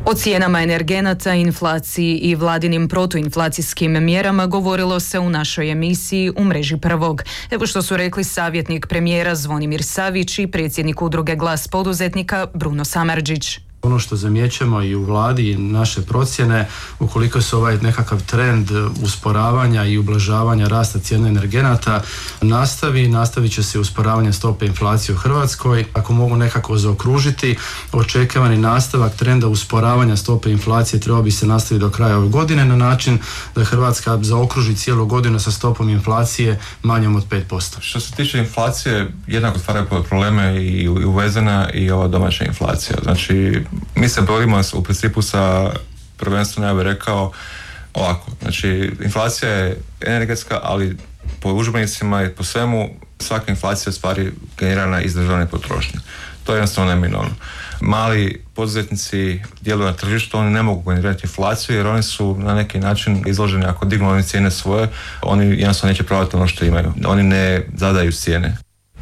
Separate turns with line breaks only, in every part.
O cijenama energenata, inflaciji i vladinim protuinflacijskim mjerama govorilo se u našoj emisiji U mreži prvog. Evo što su rekli savjetnik premijera Zvonimir Savić i predsjednik udruge Glas poduzetnika Bruno Samardžić.
Ono što zamjećujemo i u vladi i naše procjene, ukoliko se ovaj nekakav trend usporavanja i ublažavanja rasta cijene energenata nastavit će se usporavanje stope inflacije u Hrvatskoj. Ako mogu nekako zaokružiti, očekivani nastavak trenda usporavanja stope inflacije trebao bi se nastaviti do kraja ove godine na način da Hrvatska zaokruži cijelu godinu sa stopom inflacije manjom od 5%.
Što se tiče inflacije, jednako stvaraju probleme i uvezena i ova domaća inflacija. Znači, mi se borimo u principu sa, prvenstveno ja bih rekao ovako, znači inflacija je energetska, ali po udžbenicima i po svemu svaka inflacija stvari generirana iz državne potrošnje. To je jednostavno neminovno. Mali poduzetnici djeluju na tržištu, oni ne mogu generirati inflaciju jer oni su na neki način izloženi, ako dignu oni cijene svoje, oni jednostavno neće prodati ono što imaju. Oni ne zadaju cijene.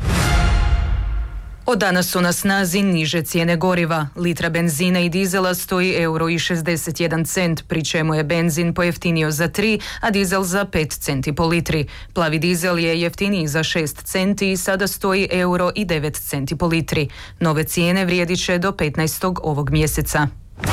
Od danas su na snazi niže cijene goriva. Litra benzina i dizela stoji €1,61, pri čemu je benzin pojeftinio za 3, a dizel za 5 centi po litri. Plavi dizel je jeftiniji za 6 centi i sada stoji €1,09 po litri. Nove cijene vrijedit će do 15. ovog mjeseca.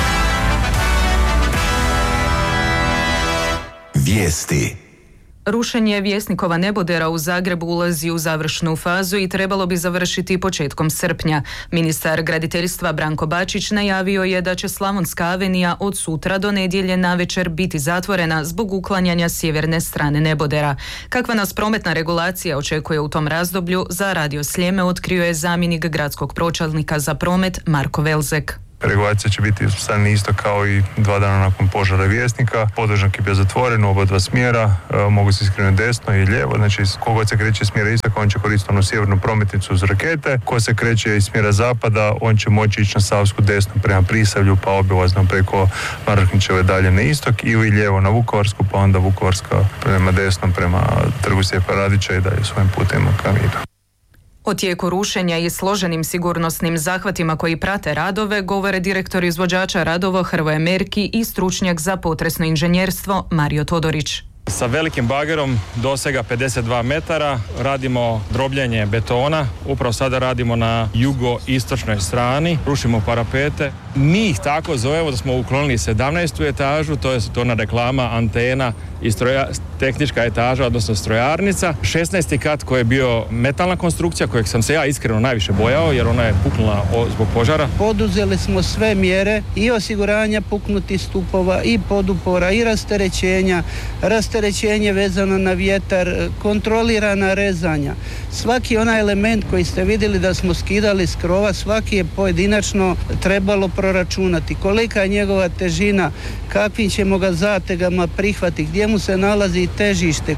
Vijesti.
Rušenje Vjesnikova nebodera u Zagrebu ulazi u završnu fazu i trebalo bi završiti početkom srpnja. Ministar graditeljstva Branko Bačić najavio je da će Slavonska avenija od sutra do nedjelje navečer biti zatvorena zbog uklanjanja sjeverne strane nebodera. Kakva nas prometna regulacija očekuje u tom razdoblju, za Radio Sljeme otkrio je zamjenik gradskog pročelnika za promet Marko Velzek.
Regulacija će biti stani isto kao i 2 dana nakon požara Vjesnika. Podvožnjak je bio zatvoren u oba dva smjera, mogu se skrenuti desno i lijevo, znači kogod se kreće iz smjera istoka, on će koristiti onu sjevernu prometnicu uz rakete. Ko se kreće iz smjera zapada, on će moći ići na Savsku desno prema Prisavlju, pa obilazno preko Maraknićeve dalje na istok, ili lijevo na Vukovarsku, pa onda Vukovarska prema desnom, prema Trgu Stjepana Radića i dalje svojim putem ka Miru.
O tijeku rušenja i složenim sigurnosnim zahvatima koji prate radove govore direktor izvođača radova Hrvoje Merki i stručnjak za potresno inženjerstvo Mario Todorić.
Sa velikim bagerom dosega 52 metara radimo drobljenje betona. Upravo sada radimo na jugoistočnoj strani, rušimo parapete. Mi ih tako zovemo da smo uklonili 17. etažu, to je ona reklama, antena i tehnička etaža, odnosno strojarnica. 16. kat koji je bio metalna konstrukcija, kojeg sam se ja iskreno najviše bojao jer ona je puknula zbog požara.
Poduzeli smo sve mjere i osiguranja puknutih stupova i podupora i rasterećenje vezano na vjetar, kontrolirana rezanja. Svaki onaj element koji ste vidjeli da smo skidali s krova, svaki je pojedinačno trebalo proračunati. Kolika je njegova težina, kakvim ćemo ga zategama prihvatiti, gdje mu se nalazi težište.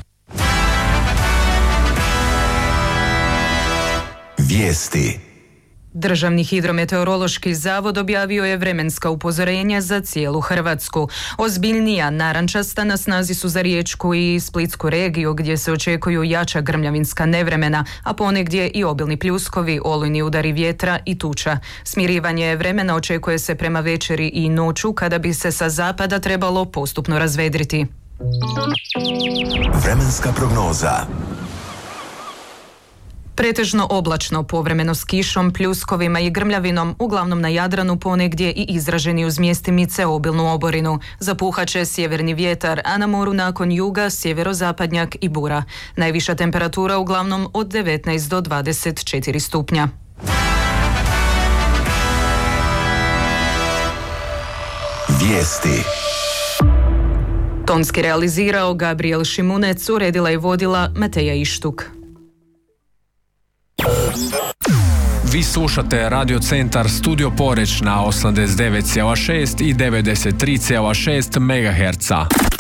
Vijesti.
Državni hidrometeorološki zavod objavio je vremenska upozorenja za cijelu Hrvatsku. Ozbiljnija narančasta na snazi su za Riječku i Splitsku regiju gdje se očekuju jača grmljavinska nevremena, a ponegdje i obilni pljuskovi, olujni udari vjetra i tuča. Smirivanje vremena očekuje se prema večeri i noću kada bi se sa zapada trebalo postupno razvedriti.
Vremenska prognoza.
Pretežno oblačno, povremeno s kišom, pljuskovima i grmljavinom, uglavnom na Jadranu, ponegdje i izraženi uz mjestimice obilnu oborinu. Zapuhat će sjeverni vjetar, a na moru nakon juga sjeverozapadnjak i bura. Najviša temperatura uglavnom od 19 do 24 stupnja.
Vijesti.
Tonski realizirao Gabriel Šimunec, uredila i vodila Mateja Ištuk.
Vi slušate Radio Centar Studio Poreč na 89,6 i 93,6 MHz.